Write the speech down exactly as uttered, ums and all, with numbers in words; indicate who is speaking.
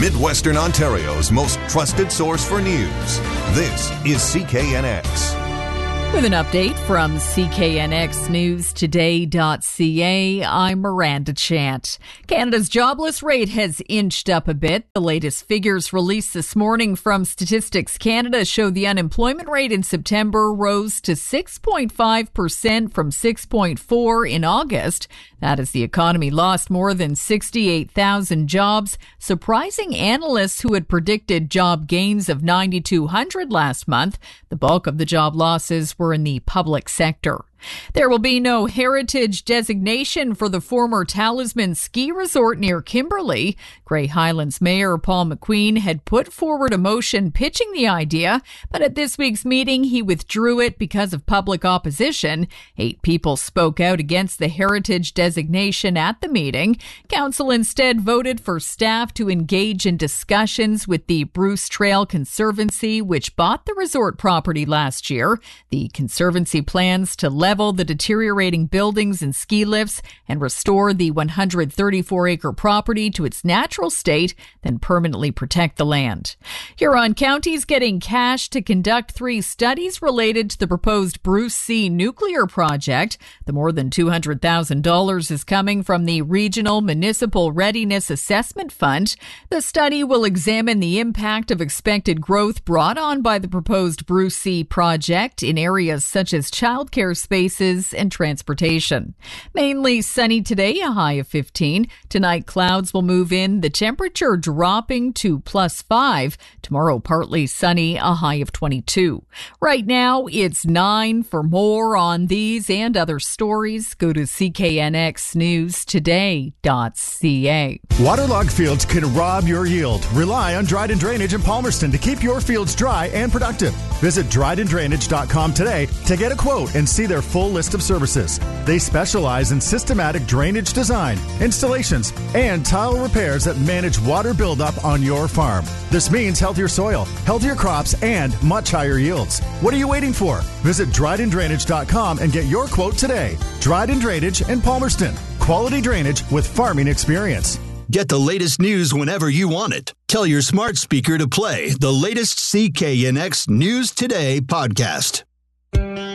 Speaker 1: Midwestern Ontario's most trusted source for news. This is C K N X.
Speaker 2: With an update from C K N X News Today dot C A, I'm Miranda Chant. Canada's jobless rate has inched up a bit. The latest figures released this morning from Statistics Canada show the unemployment rate in September rose to six point five percent from six point four in August. That as the economy lost more than sixty-eight thousand jobs, surprising analysts who had predicted job gains of nine thousand two hundred last month. The bulk of the job losses were in the public sector. There will be no heritage designation for the former Talisman ski resort near Kimberley. Grey Highlands Mayor Paul McQueen had put forward a motion pitching the idea, but at this week's meeting he withdrew it because of public opposition. Eight people spoke out against the heritage designation at the meeting. Council instead voted for staff to engage in discussions with the Bruce Trail Conservancy, which bought the resort property last year. The Conservancy plans to level the deteriorating buildings and ski lifts and restore the one hundred thirty-four acre property to its natural state, then permanently protect the land. Huron County's getting cash to conduct three studies related to the proposed Bruce C nuclear project. The more than two hundred thousand dollars is coming from the Regional Municipal Readiness Assessment Fund. The study will examine the impact of expected growth brought on by the proposed Bruce C project in areas such as childcare space and transportation. Mainly sunny today, a high of fifteen. Tonight, clouds will move in, the temperature dropping to plus five. Tomorrow, partly sunny, a high of twenty-two. Right now, it's nine. For more on these and other stories, go to C K N X News Today dot C A.
Speaker 3: Waterlogged fields can rob your yield. Rely on Dryden Drainage in Palmerston to keep your fields dry and productive. Visit Dryden Drainage dot com today to get a quote and see their full list of services. They specialize in systematic drainage design, installations, and tile repairs that manage water buildup on your farm. This means healthier soil, healthier crops, and much higher yields. What are you waiting for? Visit Dryden Drainage dot com and get your quote today. Dryden Drainage in Palmerston. Quality drainage with farming experience.
Speaker 4: Get the latest news whenever you want it. Tell your smart speaker to play the latest C K N X News Today podcast.